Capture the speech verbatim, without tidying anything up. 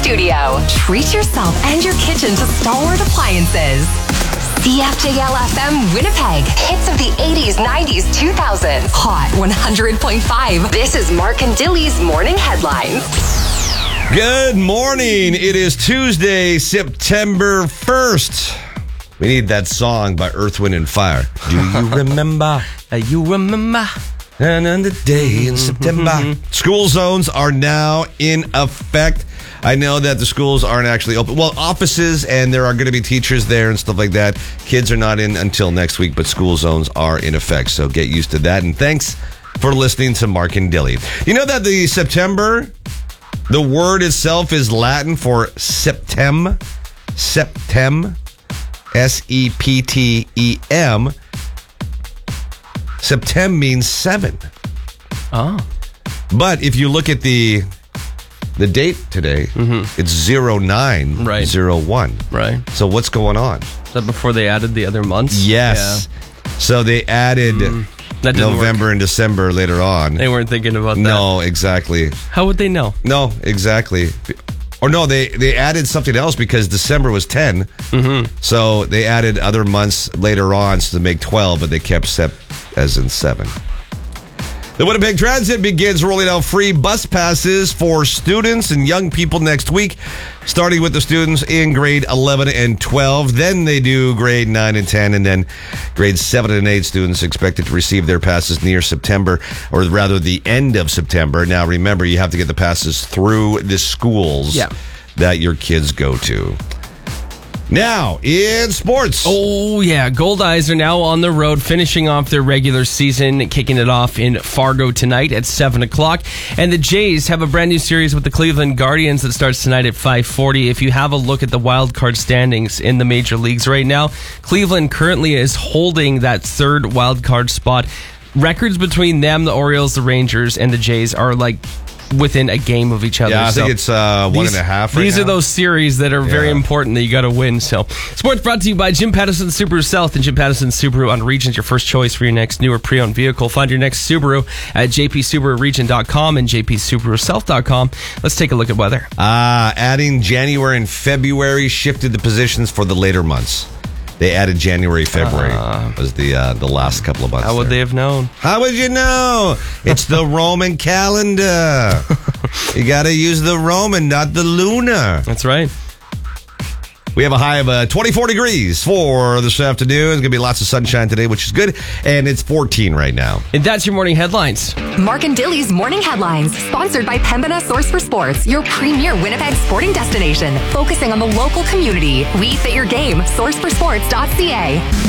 studio. Treat yourself and your kitchen to Stalwart Appliances. C F J L F M Winnipeg. Hits of the eighties, nineties, two thousands. Hot one hundred point five. This is Mark and Dilly's Morning Headlines. Good morning. It is Tuesday, September first. We need that song by Earth, Wind, and Fire. Do you remember? Uh, you remember? And on the day in September. School zones are now in effect. I know that the schools aren't actually open. Well, offices, and there are going to be teachers there and stuff like that. Kids are not in until next week, but school zones are in effect. So get used to that. And thanks for listening to Mark and Dilly. You know that the September, the word itself is Latin for septem. Septem. S E P T E M. Septem means seven. Oh. But if you look at the the date today, mm-hmm. it's zero nine right. zero one. Right. So what's going on? Is that before they added the other months? Yes. Yeah. So they added mm, that November work. and December later on. They weren't thinking about that. No, exactly. How would they know? No, exactly. Or no, they, they added something else because December was ten. Mm-hmm. So they added other months later on to make twelve, but they kept Sep as in seven. The Winnipeg Transit begins rolling out free bus passes for students and young people next week, starting with the students in grade eleven and twelve. Then they do grade nine and ten, and then grade seven and eight students expected to receive their passes near September, or rather the end of September. Now, remember, you have to get the passes through the schools yeah. that your kids go to. Now, in sports. Oh, yeah. Gold Eyes are now on the road, finishing off their regular season, kicking it off in Fargo tonight at seven o'clock. And the Jays have a brand new series with the Cleveland Guardians that starts tonight at five forty. If you have a look at the wild card standings in the major leagues right now, Cleveland currently is holding that third wild card spot. Records between them, the Orioles, the Rangers, and the Jays are like within a game of each other. Yeah, I so think it's uh, one these, and a half right These now. are those series that are yeah. very important that you got to win. So, sports brought to you by Jim Pattison Subaru South and Jim Pattison Subaru on Regions, your first choice for your next new or pre-owned vehicle. Find your next Subaru at j p subaru region dot com and j p subaru south dot com. Let's take a look at weather. Uh, adding January and February shifted the positions for the later months. They added January, February uh, was the uh, the last couple of months. How would there. they have known? How would you know? It's the Roman calendar. You got to use the Roman, not the lunar. That's right. We have a high of uh, twenty-four degrees for this afternoon. It's going to be lots of sunshine today, which is good. And it's fourteen right now. And that's your morning headlines. Mark and Dilly's Morning Headlines, sponsored by Pembina Source for Sports, your premier Winnipeg sporting destination, focusing on the local community. We fit your game. source for sports dot c a.